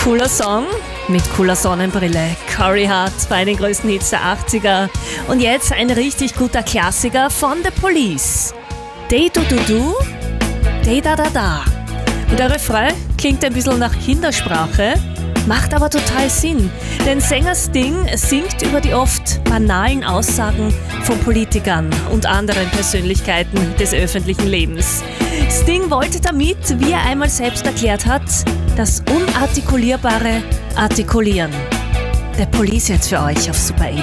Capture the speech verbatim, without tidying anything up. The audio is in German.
Cooler Song mit cooler Sonnenbrille. Corey Hart bei den größten Hits der achtziger. Und jetzt ein richtig guter Klassiker von The Police. Day du du du, day da da da. Und der Refrain klingt ein bisschen nach Kindersprache, macht aber total Sinn. Denn Sänger Sting singt über die oft banalen Aussagen von Politikern und anderen Persönlichkeiten des öffentlichen Lebens. Sting wollte damit, wie er einmal selbst erklärt hat, das Unartikulierbare artikulieren. The Police jetzt für euch auf Super acht.